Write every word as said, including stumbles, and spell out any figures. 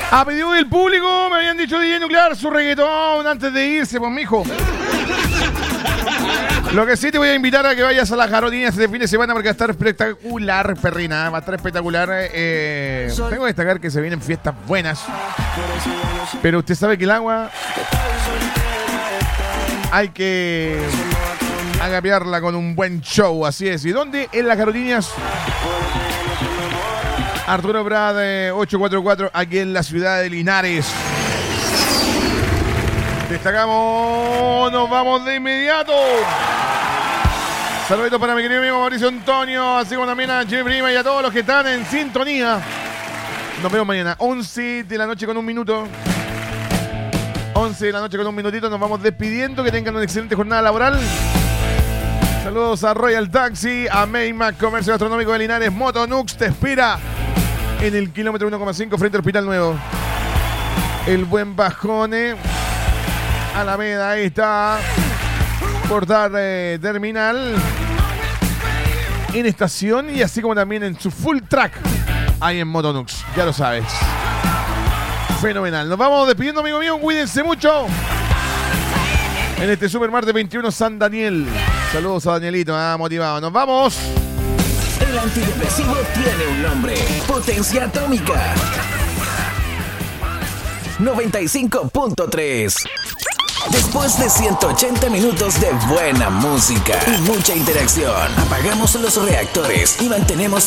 A pedido del público me habían dicho D J Nuclear su reggaetón antes de irse, pues mijo. Lo que sí te voy a invitar a que vayas a las Jarotinias este fin de semana porque va a estar espectacular, perrina. Va a estar espectacular. Eh, tengo que destacar que se vienen fiestas buenas. Pero usted sabe que el agua hay que agapearla con un buen show, así es. ¿Y dónde? En las Jarotinias. Arturo Prat, eh, ocho cuatro cuatro, aquí en la ciudad de Linares. Destacamos, nos vamos de inmediato. Saluditos para mi querido amigo Mauricio Antonio, así como también a Jimmy Prima y a todos los que están en sintonía. Nos vemos mañana, once de la noche con un minuto. once de la noche con un minutito, nos vamos despidiendo. Que tengan una excelente jornada laboral. Saludos a Royal Taxi, a Maymac Comercio Gastronómico de Linares. Motonux te espera en el kilómetro uno coma cinco frente al Hospital Nuevo. El Buen Bajone, Alameda, ahí está. Portal eh, Terminal. En estación y así como también en su full track. Ahí en Motonux, ya lo sabes. Fenomenal. Nos vamos despidiendo, amigo mío. Cuídense mucho. En este Super Martes veintiuno San Daniel. Saludos a Danielito, ah, motivado. Nos vamos. El antidepresivo tiene un nombre. Potencia Atómica. noventa y cinco punto tres. Después de ciento ochenta minutos de buena música y mucha interacción, apagamos los reactores y mantenemos